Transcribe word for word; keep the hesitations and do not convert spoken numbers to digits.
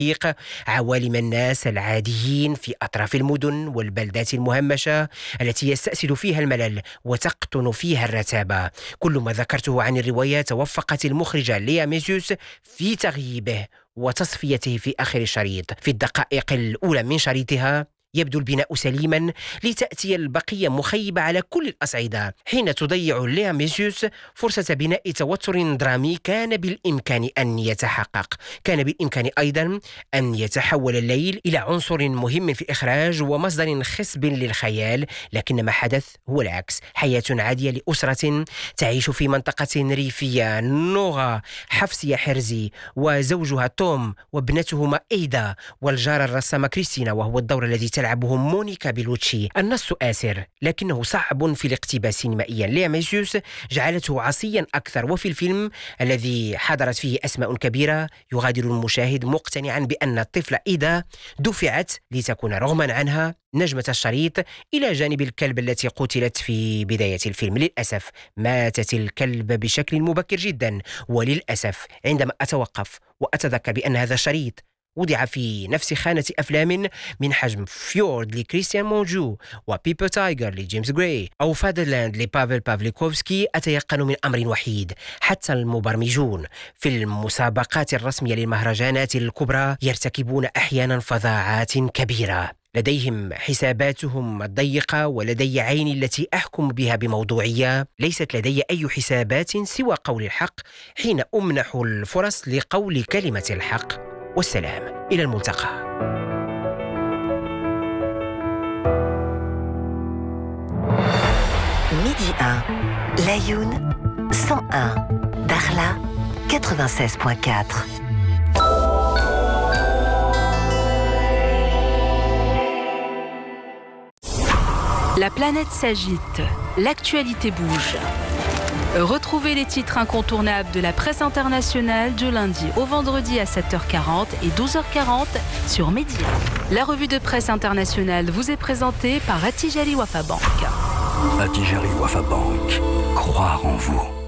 عوالم الناس العاديين في أطراف المدن والبلدات المهمشة التي يستأسد فيها الملل وتقطن فيها الرتابة. كل ما ذكرته عن الرواية توفقت المخرجة ليا ميزيوس في تغييبه وتصفيته في آخر الشريط. في الدقائق الأولى من شريطها يبدو البناء سليما لتأتي البقية مخيبة على كل الأصعدة، حين تضيع ليا ميزيوس فرصة بناء توتر درامي كان بالإمكان أن يتحقق. كان بالإمكان أيضا أن يتحول الليل إلى عنصر مهم في الإخراج ومصدر خصب للخيال، لكن ما حدث هو العكس. حياة عادية لأسرة تعيش في منطقة ريفية. نوغا حفصية حرزي وزوجها توم وابنتهما إيدا والجارة الرسامة كريستينا، وهو الدور الذي تلعبه مونيكا بيلوتشي. النص آسر لكنه صعب في الاقتباس سينمائيا. ليا ميزيوس جعلته عصيا أكثر، وفي الفيلم الذي حضرت فيه أسماء كبيرة يغادر المشاهد مقتنعا بأن الطفلة إيدا دفعت لتكون رغما عنها نجمة الشريط إلى جانب الكلب التي قتلت في بداية الفيلم. للأسف ماتت الكلب بشكل مبكر جدا، وللأسف عندما أتوقف وأتذكر بأن هذا الشريط وضع في نفس خانة أفلام من حجم فيورد لكريستيان مونجو وبيبر تايجر لجيمس غراي أو فادرلاند لبافل بافليكوفسكي، أتيقن من أمر وحيد: حتى المبرمجون في المسابقات الرسمية للمهرجانات الكبرى يرتكبون أحيانا فظاعات كبيرة. لديهم حساباتهم الضيقة، ولدي عيني التي أحكم بها بموضوعية. ليست لدي أي حسابات سوى قول الحق حين أمنح الفرص لقول كلمة الحق. والسلام، إلى الملتقى. Midi un, Laayoune cent un, Dakhla quatre-vingt-seize point quatre. La planète s'agite, l'actualité bouge. Retrouvez les titres incontournables de la presse internationale du lundi au vendredi à sept heures quarante et douze heures quarante sur Média. La revue de presse internationale vous est présentée par Attijari Wafa Bank. Attijari Wafa Bank, croire en vous.